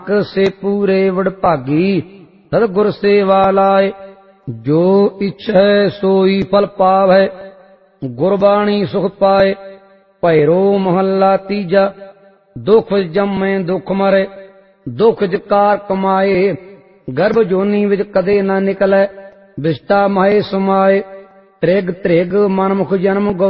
से पूरे वडभागी सतगुर सेवा लाए। जो इच्छै सोई फल पावै गुरबाणी सुख पाए। भैरो महला तीजा दुख जम्मे दुख मरे। दुख जकार कमाए गर्भ जोनी विच कदे ना निकलै। विष्टा माए समाए त्रिग त्रिग मनमुख जन्म